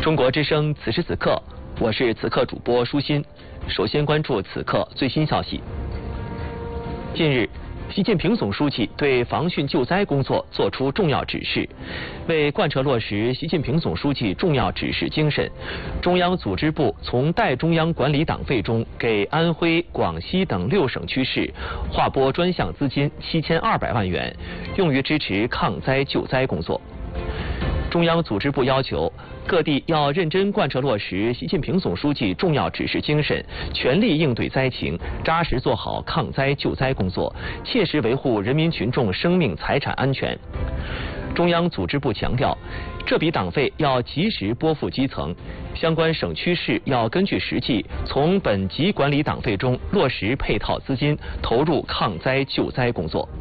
中国之声此时此刻，我是此刻主播舒心。首先关注此刻最新消息。近日，习近平总书记对防汛救灾工作作出重要指示。为贯彻落实习近平总书记重要指示精神，中央组织部从代中央管理党费中给安徽、广西等6省区市划拨专项资金7200万元，用于支持抗灾救灾工作。中央组织部要求各地要认真贯彻落实习近平总书记重要指示精神，全力应对灾情，扎实做好抗灾救灾工作，切实维护人民群众生命财产安全。中央组织部强调，这笔党费要及时拨付基层，相关省区市要根据实际，从本级管理党费中落实配套资金，投入抗灾救灾工作。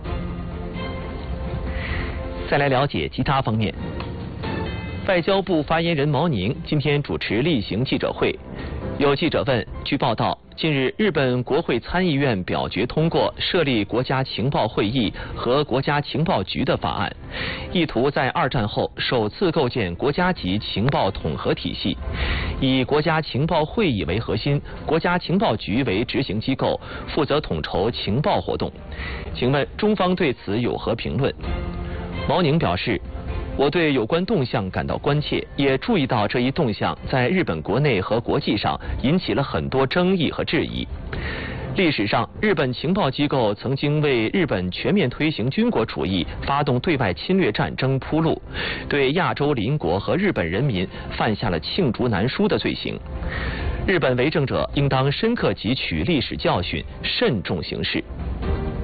再来了解其他方面。外交部发言人毛宁今天主持例行记者会，有记者问，据报道，近日日本国会参议院表决通过设立国家情报会议和国家情报局的法案，意图在2战后首次构建国家级情报统合体系，以国家情报会议为核心，国家情报局为执行机构，负责统筹情报活动。请问中方对此有何评论？毛宁表示，我对有关动向感到关切，也注意到这一动向在日本国内和国际上引起了很多争议和质疑。历史上，日本情报机构曾经为日本全面推行军国主义、发动对外侵略战争铺路，对亚洲邻国和日本人民犯下了罄竹难书的罪行。日本为政者应当深刻汲取历史教训，慎重行事。